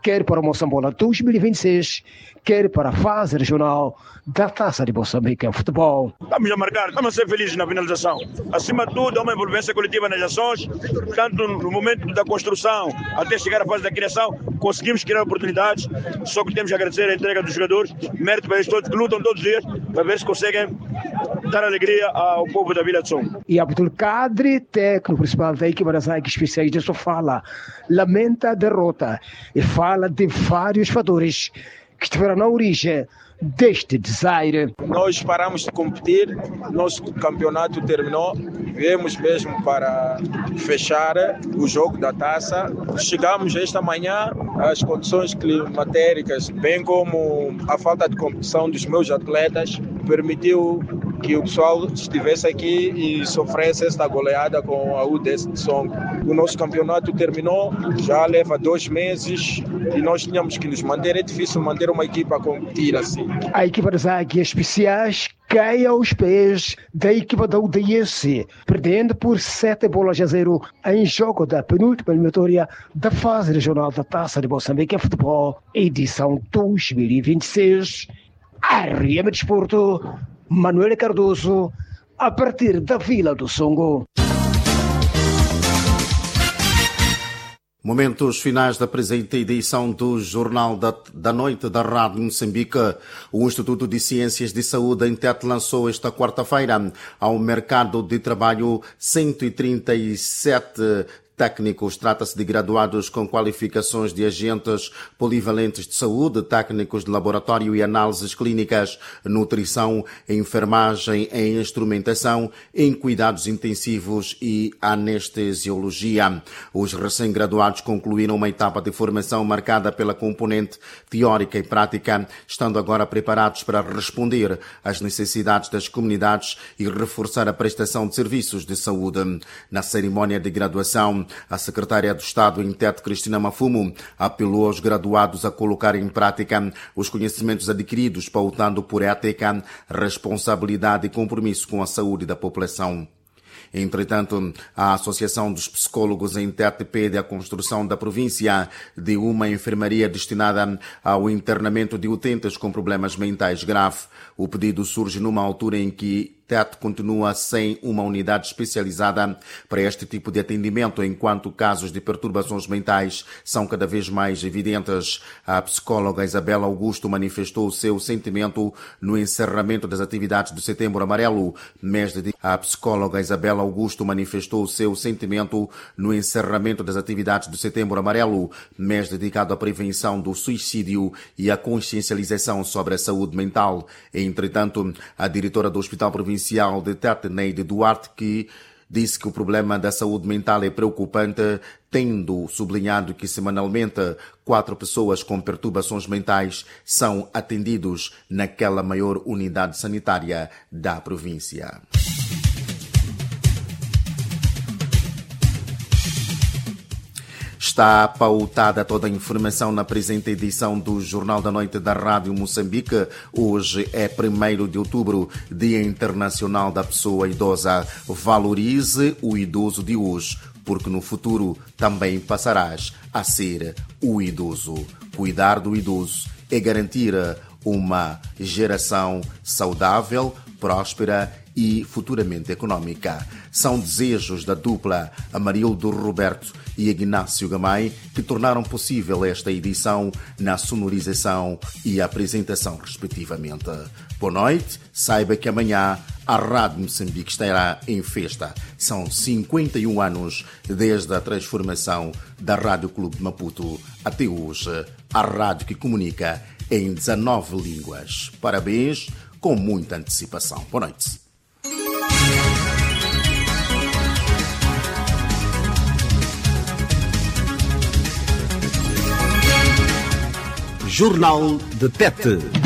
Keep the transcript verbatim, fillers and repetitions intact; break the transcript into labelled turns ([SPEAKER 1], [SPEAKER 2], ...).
[SPEAKER 1] quer para Moçambola dois mil e vinte e seis, quer para a fase regional da Taça de Moçambique em futebol.
[SPEAKER 2] Estamos a marcar, estamos a ser felizes na finalização. Acima de tudo, há uma envolvência coletiva nas ações, tanto no momento da construção até chegar à fase da criação, conseguimos criar oportunidades, só que temos que agradecer a entrega dos jogadores, mérito para eles todos que lutam todos os dias para ver se conseguem dar alegria ao povo da Vila de Songo.
[SPEAKER 1] E Abdul Kadri, técnico principal da equipa das Águias Especiais de Sofala, lamenta a derrota e fala de vários fatores que estiveram na origem deste desaire.
[SPEAKER 3] Nós paramos de competir, nosso campeonato terminou, viemos mesmo para fechar o jogo da taça. Chegamos esta manhã, as condições climatéricas, bem como a falta de competição dos meus atletas, permitiu que o pessoal estivesse aqui e sofresse esta goleada com a U D S de Songo. O nosso campeonato terminou, já leva dois meses e nós tínhamos que nos manter. É difícil manter uma equipa a competir assim.
[SPEAKER 1] A equipa das Águias Especiais cai aos pés da equipa da U D S, perdendo por sete bolas a zero em jogo da penúltima eliminatória da fase regional da Taça de Moçambique em futebol, edição dois mil e vinte e seis. R M Desporto, Manuel Cardoso, a partir da Vila do Songo.
[SPEAKER 4] Momentos finais da presente edição do Jornal da, da Noite da Rádio Moçambique. O Instituto de Ciências de Saúde em Tete lançou esta quarta-feira ao mercado de trabalho cento e trinta e sete técnicos. Trata-se de graduados com qualificações de agentes polivalentes de saúde, técnicos de laboratório e análises clínicas, nutrição, enfermagem e instrumentação, em cuidados intensivos e anestesiologia. Os recém-graduados concluíram uma etapa de formação marcada pela componente teórica e prática, estando agora preparados para responder às necessidades das comunidades e reforçar a prestação de serviços de saúde. Na cerimónia de graduação, a secretária do Estado em Tete, Cristina Mafumo, apelou aos graduados a colocar em prática os conhecimentos adquiridos, pautando por ética, responsabilidade e compromisso com a saúde da população. Entretanto, a Associação dos Psicólogos em Tete pede a construção da província de uma enfermaria destinada ao internamento de utentes com problemas mentais graves. O pedido surge numa altura em que Tete continua sem uma unidade especializada para este tipo de atendimento, enquanto casos de perturbações mentais são cada vez mais evidentes. A psicóloga Isabela Augusto manifestou o seu sentimento no encerramento das atividades do Setembro Amarelo, mês de... A psicóloga Isabela Augusto manifestou o seu sentimento no encerramento das atividades do Setembro Amarelo, mês dedicado à prevenção do suicídio e à consciencialização sobre a saúde mental. Entretanto, a diretora do Hospital Provincial de Tete, Neide Duarte, que disse que o problema da saúde mental é preocupante, tendo sublinhado que semanalmente quatro pessoas com perturbações mentais são atendidos naquela maior unidade sanitária da província. Está pautada toda a informação na presente edição do Jornal da Noite da Rádio Moçambique. Hoje é primeiro de outubro, Dia Internacional da Pessoa Idosa. Valorize o idoso de hoje, porque no futuro também passarás a ser o idoso. Cuidar do idoso é garantir uma geração saudável, próspera e futuramente econômica. São desejos da dupla Amarildo Roberto e Ignácio Gamay que tornaram possível esta edição na sonorização e apresentação, respectivamente. Boa noite, saiba que amanhã a Rádio Moçambique estará em festa. São cinquenta e um anos desde a transformação da Rádio Clube de Maputo até hoje, a rádio que comunica em dezanove línguas. Parabéns, com muita antecipação. Boa noite.
[SPEAKER 5] Jornal de Tete.